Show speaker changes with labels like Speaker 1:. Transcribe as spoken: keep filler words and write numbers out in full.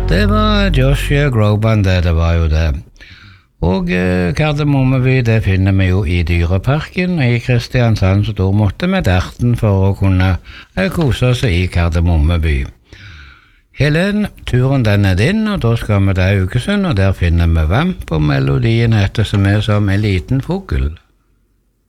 Speaker 1: Det var Joshua Groban, det, det var jo det. Og eh, Kardemommeby, det finner vi jo i Dyreparken i Kristiansand, så da måtte vi derten for å kunne eh, kose oss i Kardemommeby. Helen, turen den er din, og da skal vi til Haugesund, og der finner vi Vamp, og melodien heter som er som en liten fugl.